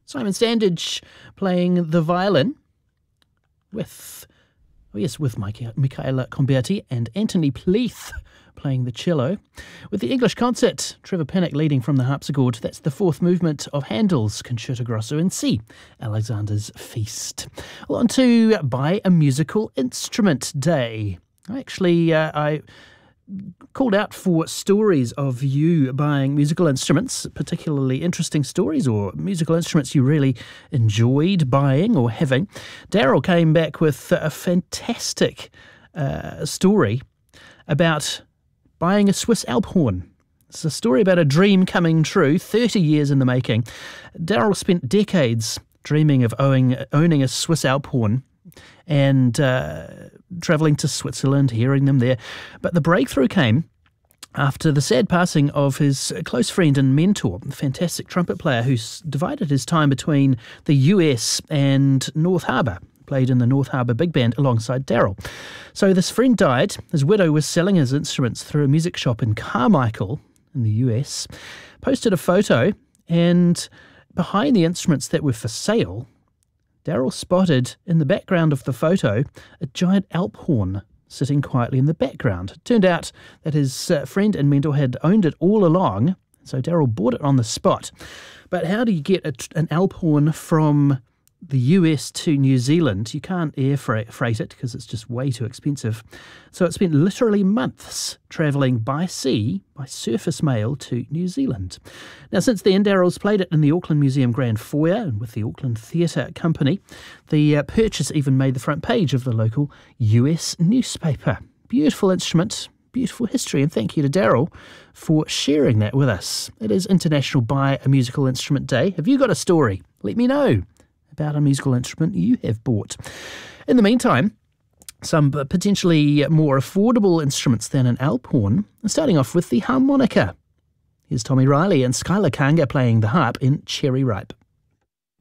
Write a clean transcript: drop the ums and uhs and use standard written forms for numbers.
Simon Sandage playing the violin with Michaela Comberti and Anthony Pleath playing the cello. With the English concert, Trevor Pinnock leading from the harpsichord. That's the fourth movement of Handel's Concerto Grosso in C, Alexander's Feast. Well, on to Buy a Musical Instrument Day. I called out for stories of you buying musical instruments, particularly interesting stories or musical instruments you really enjoyed buying or having. Daryl came back with a fantastic story about buying a Swiss Alphorn. It's a story about a dream coming true, 30 years in the making. Daryl spent decades dreaming of owning a Swiss Alphorn and travelling to Switzerland, hearing them there. But the breakthrough came after the sad passing of his close friend and mentor, the fantastic trumpet player who's divided his time between the US and North Harbour, played in the North Harbour Big Band alongside Daryl. So this friend died. His widow was selling his instruments through a music shop in Carmichael in the US, posted a photo, and behind the instruments that were for sale, Daryl spotted in the background of the photo a giant Alphorn sitting quietly in the background. It turned out that his friend and mentor had owned it all along, so Daryl bought it on the spot. But how do you get an Alphorn from the US to New Zealand? You can't air freight it because it's just way too expensive. So it spent literally months travelling by sea, by surface mail to New Zealand. Now, since then, Daryl's played it in the Auckland Museum Grand Foyer and with the Auckland Theatre Company. The purchase even made the front page of the local US newspaper. Beautiful instrument, beautiful history, and thank you to Daryl for sharing that with us. It is International Buy a Musical Instrument Day. Have you got a story? Let me know about a musical instrument you have bought. In the meantime, some potentially more affordable instruments than an Alphorn, starting off with the harmonica. Here's Tommy Riley and Skylar Kanga playing the harp in Cherry Ripe.